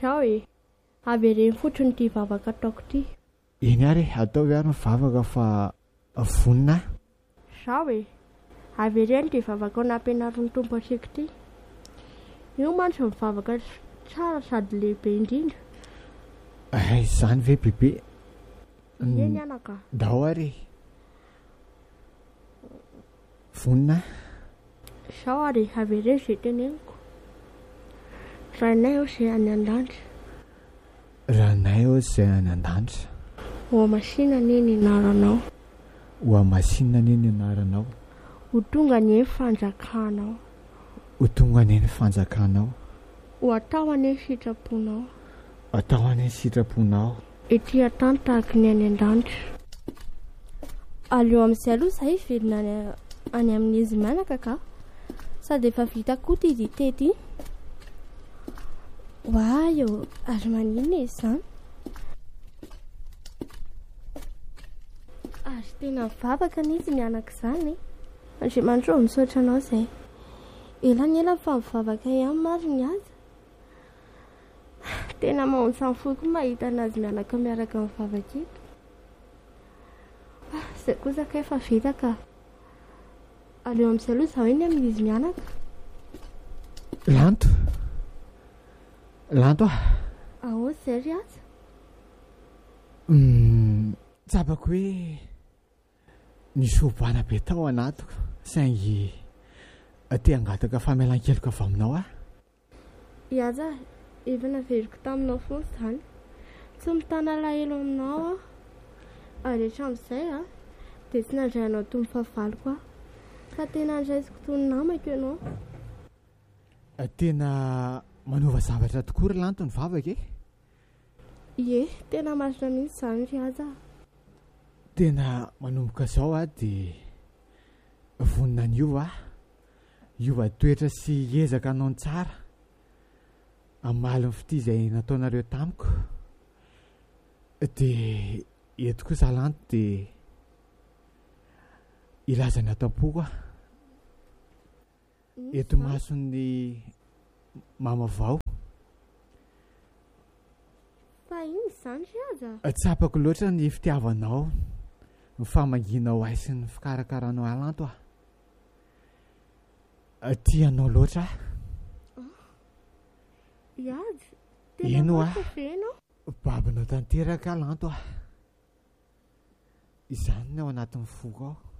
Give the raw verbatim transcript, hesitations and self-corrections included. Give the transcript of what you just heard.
Sao e avereny fotriny ity vavaka ataoko ity. Eny ary atao ary mivavaka fa vonina. Sao e avereny ity vavaka ao nampianarin'ny tompo asiako ity. Io mantsy mivavaka tsara sady lehibe indrindra. Ay izany ve bebe? Eny anaka. Dao ary vonina. Sao ary avereny izay teneniko. Ranay ao izay any an-danitra. Ranay ao izay any an-danitra. Ho masina neny anaranao. Ho masina neny anaranao. Ho tonga ny fanjakanao. Ho tonga ny fanjakanao. Ho atao any sitraponao. Atao any sitraponao. Ety atany tahaka ny any an-danitra. Aleo amin'izay aloha izay velona any amin'ny izy manaka ka. Sady efa vita koa ity dite ity. Wayo, ary maninona izy izany? Ary tena mivavaka n'izy ny anak'izany. Andriamanitra misaotra anao izay. Ela ny ela fa mivavaka ihany mariny aza. Tena mahontsany foky mahita anazy mianaka miaraka mivavaka eto. Izay kosa ka efa vita ka. Aleo amin'izay aloha izaho eny amin'izy mianaka. Lanto. Lanto ah. Ahoa izay ry aza? Tsapako hoe nisy obana be tao anatiko. Saingy te hangataka famelan-keloka avy aminao ah. Iaza, efa naveriko taminao foana izany. Tsy mitana lahelo aminao aho. Ary hatramin'izay ah dia tsy nandray anao toy ny fahavaloko ah. Ka tena andraisiko toy ny namako ianao. Tena manova zavatra tokoa ry Lanto ny vavaka e. Ie, tena masina mihitsy izany ry aza. Tena manomboka izao ah dia vonina ny io ah. Iova toetra sy ezaka anao ny tsara amaly ny fity izay nataonareo tamiko. Dia eto kosa Lanto dia ilaza ny atam-poko ah. Eto mason'ny mama vao. Fa iny izany ry aza? Tsapako loatra ny fitiavanao, ny famanginao ahy sy ny fikarakaranao ah Lanto ah. Tianao loatra ah. Iady, tena loatra ve ianao? Babinao tanteraka Lanto ah. Izany ny ao anatin'ny foko ao.